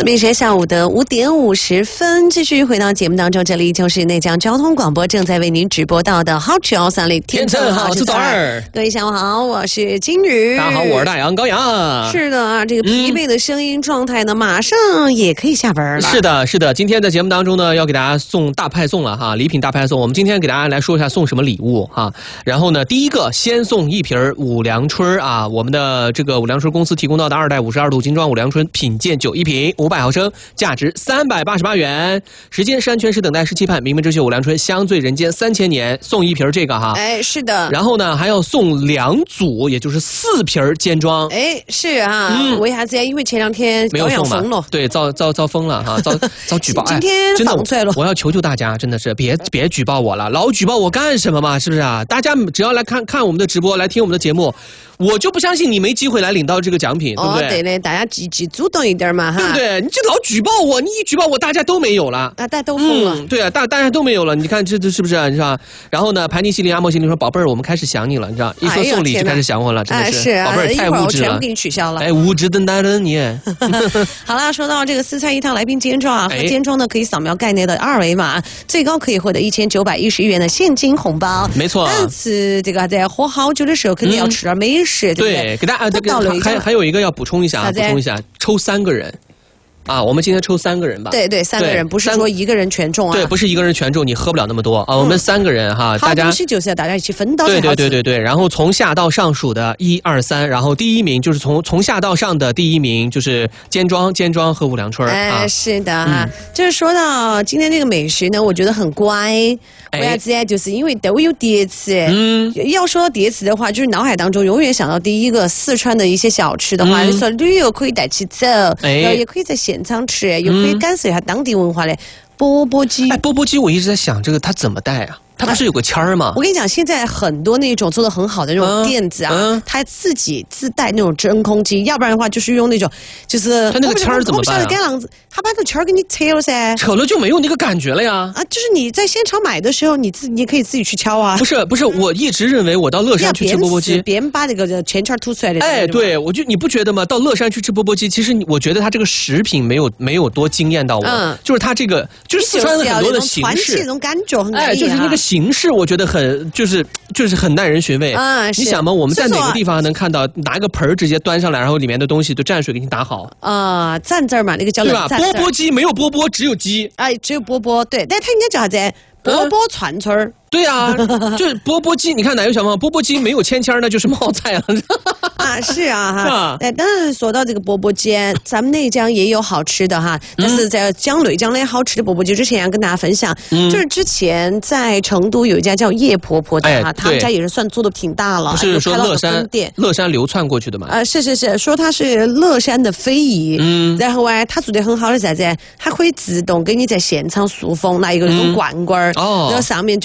北时下午的5点50分，继续回到节目当中，这里就是内江交通广播正在为您直播到的好曲奥3里天秤好制造2。 各位下午好，我是金鱼。 大家好，我是大杨高阳。 是的啊，这个疲惫的声音状态呢，马上也可以下班了。 是的，是的，今天的节目当中呢，要给大家送大派送了哈，礼品大派送。我们今天给大家来说一下送什么礼物哈。然后呢，第一个先送一瓶五粮春啊，我们的这个五粮春公司提供到的2代52度精装五粮春品鉴酒1瓶，500毫升，价值388元。时间山泉时等待是期盼，明媚之秀五粮春香醉人间3000年，送一瓶这个哈。 哎，是的。 然后呢，还要送2组，也就是4瓶尖装。 哎，是啊，为啥子呀？因为前2天没有送嘛， 了， 对，遭封了哈，遭举报。 今天放出来了， 我要求求大家，真的是别举报我了，老举报我干什么嘛？是不是啊？大家只要来看我们的直播，来听我们的节目，我就不相信你没机会来领到这个奖品，对不对？ 对嘞，大家积极主动一点嘛，哈， 对不对？你这老举报我，你一举报我，大家都没有了啊，大家都疯了。 对啊，大家都没有了，你看这是不是啊？你知道？然后呢，盘尼西林、阿莫西林说：“宝贝儿，我们开始想你了，你知道？一说送礼就开始想我了，真的是。宝贝儿太物质了， 全部给你取消了。 哎，物质的男人你。 好了，说到这个4菜1汤来宾尖装啊，和尖装呢可以扫描盖内的2维码，最高可以获得1911元的现金红包。 没错。 但是这个在喝好酒的时候，肯定要吃点美食，对不对？ 对，给大家还有一个要补充一下，抽3个人。啊，我们今天抽3个人吧。 对，3个人，不是说1个人全中啊。 对，不是1个人全中，你喝不了那么多啊。我们3个人哈，大家好东西就是要大家一起分到。 对。然后从下到上数的1、2、3，然后第1名就是从下到上的第1名就是尖装和五粮春啊。 是的啊，就是说到今天这个美食呢，我觉得很乖。为啥子？就是因为都有碟子。要说到碟子的话，就是脑海当中永远想到第一个四川的一些小吃的话，就说旅游可以带起走，然后也可以在现场吃，又可以感受一下当地文化的钵钵鸡。 哎，钵钵鸡我一直在想这个它怎么带啊？它不是有个签儿吗？ 我跟你讲，现在很多那种做得很好的那种店子啊，它自己自带那种真空机，要不然的话就是用那种，就是它那个签儿怎么办啊？ 他把那个签儿给你拆了噻， 扯了就没有那个感觉了呀。 啊，就是你在现场买的时候，你可以自己去敲啊。 不是，我一直认为我到乐山去吃钵钵鸡， 别人把那个签签吐出来的。 哎，对，你不觉得吗？到乐山去吃钵钵鸡，其实我觉得它这个食品没有多惊艳到我，就是它这个就是四川的很多的形式， 那种感觉很哎，就是那个形式，我觉得很就是很耐人寻味啊。你想嘛，我们在哪个地方能看到拿个盆直接端上来，然后里面的东西都蘸水给你打好啊？蘸字儿嘛，那个叫对吧？钵钵鸡没有钵钵，只有鸡。 哎，只有钵钵，对，但它应该叫啥子？钵钵串串儿。 对啊，就是钵钵鸡，你看哪有小朋友钵钵鸡没有签签那就是冒菜了啊！是啊哈，哎，当然说到这个钵钵鸡，咱们内江也有好吃的哈，但是在讲内江的好吃的钵钵鸡之前，要跟大家分享，就是之前在成都有一家叫叶婆婆的哈，他们家也是算做的挺大了， 不是说乐山流窜过去的嘛？ 是，说它是乐山的非遗，然后啊，他做的很好的啥子？它可以自动给你在现场塑封，拿一个那种罐罐儿，然后上面